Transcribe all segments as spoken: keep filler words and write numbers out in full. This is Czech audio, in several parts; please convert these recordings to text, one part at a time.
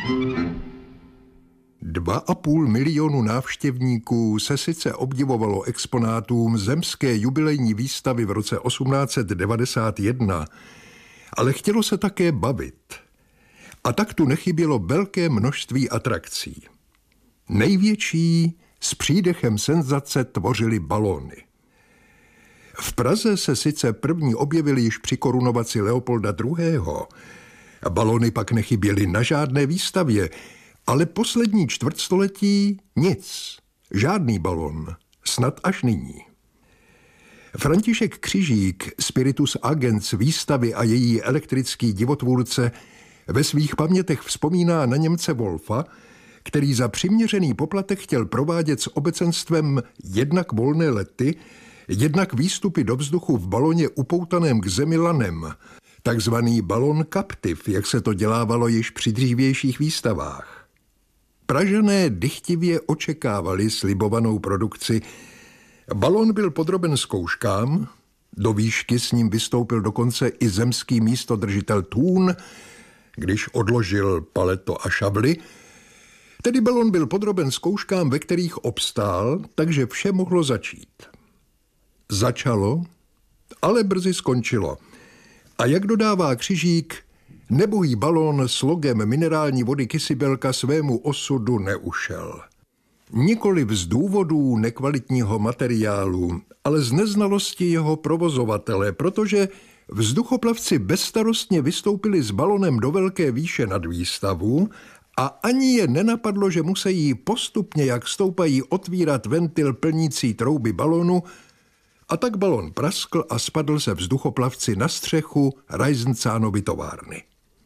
Dva a půl milionu návštěvníků se sice obdivovalo exponátům zemské jubilejní výstavy v roce osmnáct set devadesát jedna, ale chtělo se také bavit. A tak tu nechybělo velké množství atrakcí. Největší s přídechem senzace tvořily balóny. V Praze se sice první objevily již při korunovaci Leopolda druhého. Balóny pak nechyběly na žádné výstavě, ale poslední čtvrtstoletí nic, žádný balon, snad až nyní. František Křižík, spiritus agens výstavy a její elektrický divotvůrce, ve svých pamětech vzpomíná na Němce Wolfa, který za přiměřený poplatek chtěl provádět s obecenstvem jednak volné lety, jednak výstupy do vzduchu v baloně upoutaném k zemi lanem, takzvaný balon kaptiv, jak se to dělávalo již při dřívějších výstavách. Pražané dychtivě očekávali slibovanou produkci. Balon byl podroben zkouškám, do výšky s ním vystoupil dokonce i zemský místodržitel Thun, když odložil paleto a šavly. Tedy balon byl podroben zkouškám, ve kterých obstál, takže vše mohlo začít. Začalo, ale brzy skončilo. A jak dodává Křižík, nebohý balon s logem minerální vody Kysibelka svému osudu neušel. Nikoliv z důvodů nekvalitního materiálu, ale z neznalosti jeho provozovatele, protože vzduchoplavci bezstarostně vystoupili s balonem do velké výše nad výstavu a ani je nenapadlo, že musí postupně, jak stoupají, otvírat ventil plnící trouby balonu, a tak balon praskl a spadl se vzduchoplavci na střechu Reisenzánovy továrny.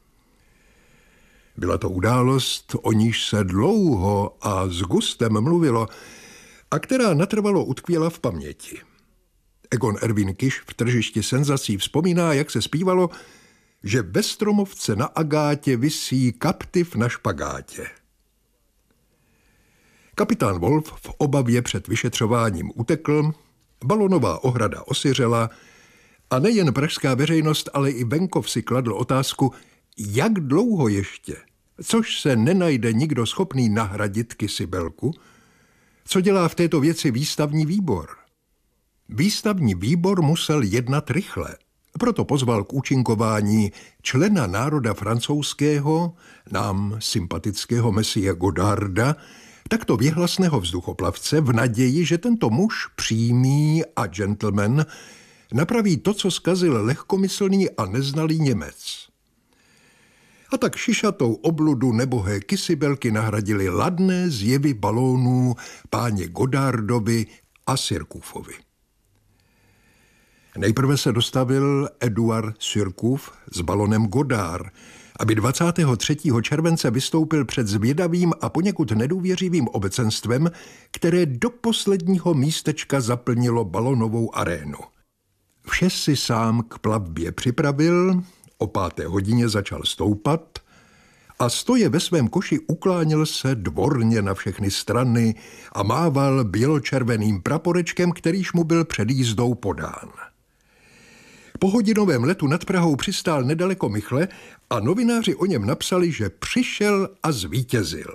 Byla to událost, o níž se dlouho a s gustem mluvilo a která natrvalo utkvěla v paměti. Egon Erwin Kiš v Tržišti senzací vzpomíná, jak se zpívalo, že ve stromovce na agátě visí kaptiv na špagátě. Kapitán Wolf v obavě před vyšetřováním utekl, balonová ohrada osiřela a nejen pražská veřejnost, ale i venkov si kladl otázku, jak dlouho ještě, což se nenajde nikdo schopný nahradit Kysibelku, co dělá v této věci výstavní výbor. Výstavní výbor musel jednat rychle, proto pozval k účinkování člena národa francouzského, nám sympatického Messie Godarda, takto věhlasného vzduchoplavce v naději, že tento muž přímý a gentleman napraví to, co zkazil lehkomyslný a neznalý Němec. A tak šišatou obludu nebohé Kysibelky nahradili ladné zjevy balónů páně Godardovi a Surcouffovi. Nejprve se dostavil Eduard Surcouf s balonem Godard, aby dvacátého třetího července vystoupil před zvědavým a poněkud nedůvěřivým obecenstvem, které do posledního místečka zaplnilo balonovou arénu. Vše si sám k plavbě připravil, o páté hodině začal stoupat a stoje ve svém koši ukláněl se dvorně na všechny strany a mával běločerveným praporečkem, kterýž mu byl před jízdou podán. Po hodinovém letu nad Prahou přistál nedaleko Michle a novináři o něm napsali, že přišel a zvítězil.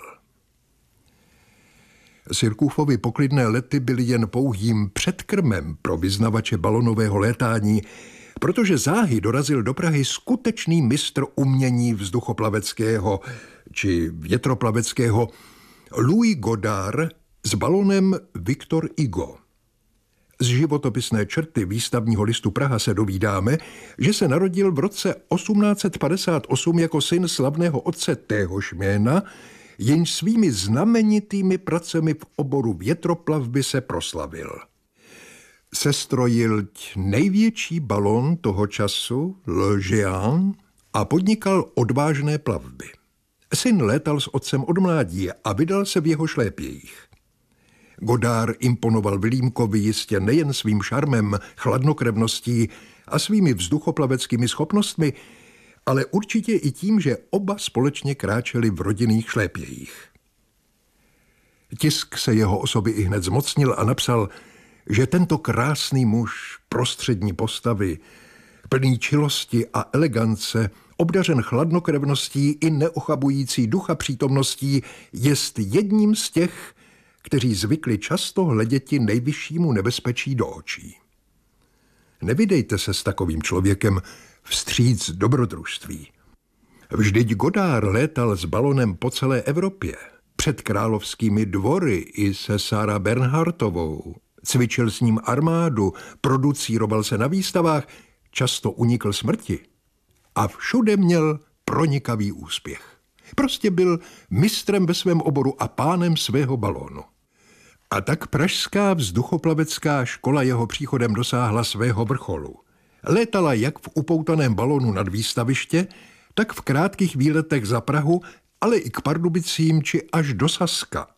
Surcouffovi poklidné lety byly jen pouhým předkrmem pro vyznavače balonového létání, protože záhy dorazil do Prahy skutečný mistr umění vzduchoplaveckého či větroplaveckého Louis Godard s balonem Victor Hugo. Z životopisné črty výstavního listu Praha se dovídáme, že se narodil v roce osmnáct set padesát osm jako syn slavného otce téhož jména, jenž svými znamenitými pracemi v oboru větroplavby se proslavil. Sestrojil největší balon toho času, Le Géant, a podnikal odvážné plavby. Syn létal s otcem od mládí a vydal se v jeho šlépějích. Godard imponoval Vilímkovi jistě nejen svým šarmem, chladnokrevností a svými vzduchoplaveckými schopnostmi, ale určitě i tím, že oba společně kráčeli v rodinných šlépějích. Tisk se jeho osoby i hned zmocnil a napsal, že tento krásný muž prostřední postavy, plný čilosti a elegance, obdařen chladnokrevností i neochabující ducha přítomností, jest jedním z těch, kteří zvykli často hleděti nejvyššímu nebezpečí do očí. Nevydejte se s takovým člověkem vstříc dobrodružství. Vždyť Godard létal s balonem po celé Evropě, před královskými dvory i se Sarah Bernhardtovou. Cvičil s ním armádu, producíroval se na výstavách, často unikl smrti. A všude měl pronikavý úspěch. Prostě byl mistrem ve svém oboru a pánem svého balónu. A tak pražská vzduchoplavecká škola jeho příchodem dosáhla svého vrcholu. Létala jak v upoutaném balónu nad výstaviště, tak v krátkých výletech za Prahu, ale i k Pardubicím či až do Saska.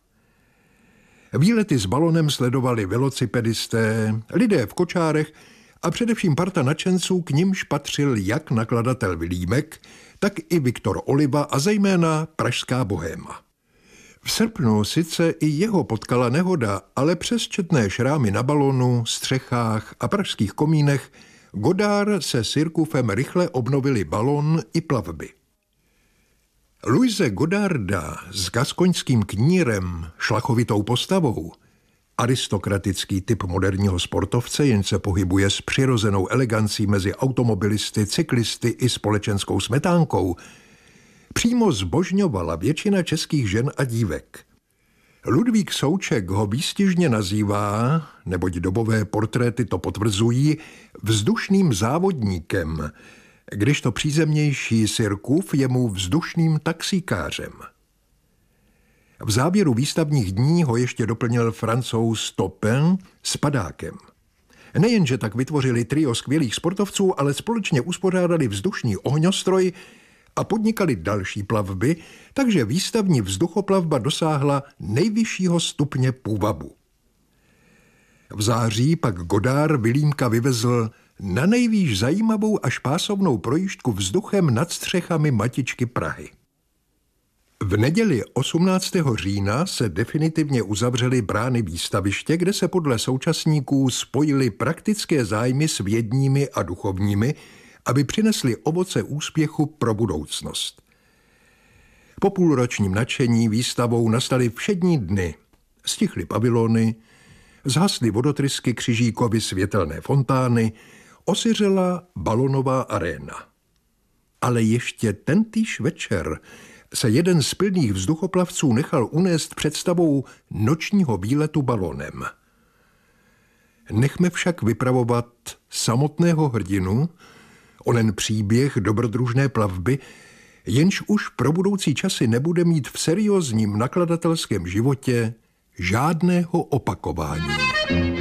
Výlety s balonem sledovali velocipedisté, lidé v kočárech a především parta nadšenců, k nimž patřil jak nakladatel Vilímek, tak i Viktor Oliva a zejména pražská bohéma. V srpnu sice i jeho potkala nehoda, ale přes četné šrámy na balonu, střechách a pražských komínech Godard se Sirkufem rychle obnovili balon i plavby. Louise Godarda s gaskoňským knírem, šlachovitou postavou, aristokratický typ moderního sportovce, jen se pohybuje s přirozenou elegancí mezi automobilisty, cyklisty i společenskou smetánkou, přímo zbožňovala většina českých žen a dívek. Ludvík Souček ho výstižně nazývá, neboť dobové portréty to potvrzují, vzdušným závodníkem, když to přízemnější Sirkuf je mu vzdušným taxíkářem. V závěru výstavních dní ho ještě doplnil Francouz Topin s padákem. Nejenže tak vytvořili trio skvělých sportovců, ale společně uspořádali vzdušný ohňostroj a podnikali další plavby, takže výstavní vzduchoplavba dosáhla nejvyššího stupně půvabu. V září pak Godard Vilímka vyvezl na nejvýš zajímavou až pásovnou projížďku vzduchem nad střechami matičky Prahy. V neděli osmnáctého října se definitivně uzavřely brány výstaviště, kde se podle současníků spojily praktické zájmy s vědními a duchovními, aby přinesli ovoce úspěchu pro budoucnost. Po půlročním nadšení výstavou nastaly všední dny. Stichly pavilony, zhasly vodotrysky Křižíkovy světelné fontány, osiřela balonová aréna. Ale ještě tentýž večer se jeden z pilných vzduchoplavců nechal unést představou nočního výletu balonem. Nechme však vypravovat samotného hrdinu, onen příběh dobrodružné plavby, jenž už pro budoucí časy nebude mít v seriózním nakladatelském životě žádného opakování.